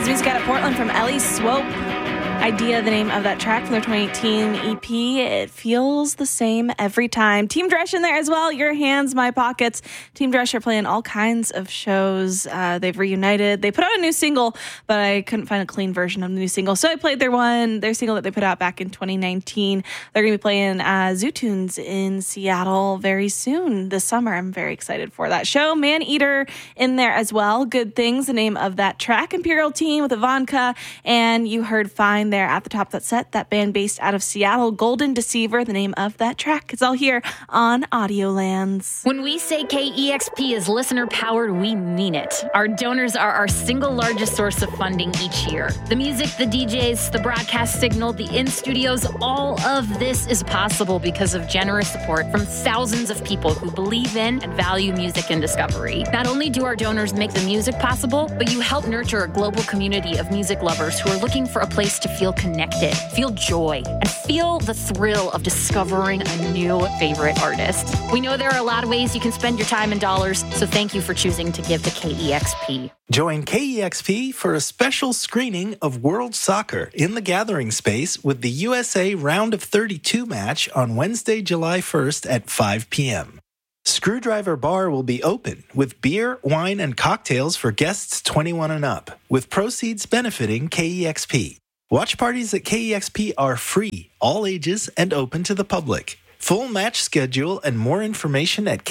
was Music Out of Portland from Ellie Swope. Idea, the name of that track from their 2018 EP. It feels the same every time. Team Dresch in there as well. Your Hands, My Pockets. Team Dresch are playing all kinds of shows. They've reunited. They put out a new single, but I couldn't find a clean version of the new single, so I played their single that they put out back in 2019. They're going to be playing Zoo Tunes in Seattle very soon this summer. I'm very excited for that show. Maneater in there as well. Good Things, the name of that track. Imperial Teen with Ivanka, and you heard Fine there at the top of that set, that band based out of Seattle. Golden Deceiver, the name of that track. It's all here on Audiolands. When we say KEXP is listener powered, we mean it. Our donors are our single largest source of funding each year. The music, the DJs, the broadcast signal, the in-studios, all of this is possible because of generous support from thousands of people who believe in and value music and discovery. Not only do our donors make the music possible, but you help nurture a global community of music lovers who are looking for a place to feel connected, feel joy, and feel the thrill of discovering a new favorite artist. We know there are a lot of ways you can spend your time and dollars, so thank you for choosing to give to KEXP. Join KEXP for a special screening of World Soccer in the Gathering Space with the USA Round of 32 match on Wednesday, July 1st at 5 p.m. Screwdriver Bar will be open with beer, wine, and cocktails for guests 21 and up, with proceeds benefiting KEXP. Watch parties at KEXP are free, all ages, and open to the public. Full match schedule and more information at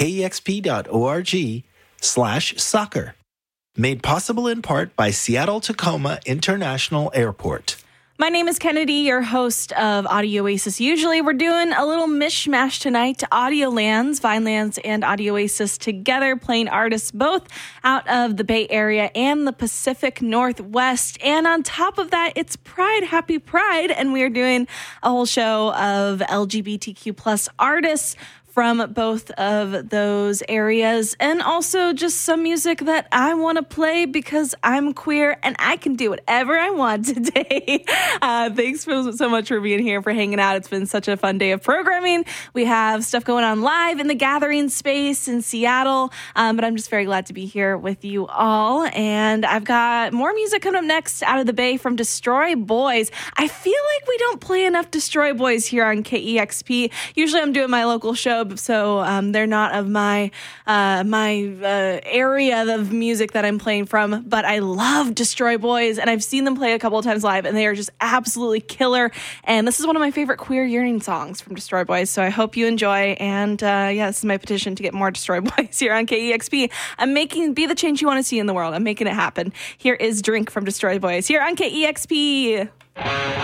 kexp.org/soccer. Made possible in part by Seattle-Tacoma International Airport. My name is Kennedy, your host of Audio Oasis. Usually we're doing a little mishmash tonight. Audiolands, Vinelands, and Audio Oasis together, playing artists both out of the Bay Area and the Pacific Northwest. And on top of that, it's Pride, Happy Pride, and we are doing a whole show of LGBTQ plus artists from both of those areas, and also just some music that I want to play because I'm queer and I can do whatever I want today. Thanks so much for being here, for hanging out. It's been such a fun day of programming. We have stuff going on live in the Gathering Space in Seattle, but I'm just very glad to be here with you all. And I've got more music coming up next out of the Bay from Destroy Boys. I feel like we don't play enough Destroy Boys here on KEXP. Usually I'm doing my local show, so they're not of my area of music that I'm playing from, but I love Destroy Boys, and I've seen them play a couple of times live, and they are just absolutely killer. And this is one of my favorite queer yearning songs from Destroy Boys, so I hope you enjoy. And this is my petition to get more Destroy Boys here on KEXP. I'm making Be the Change You Want to See in the World. I'm making it happen. Here is Drink from Destroy Boys here on KEXP.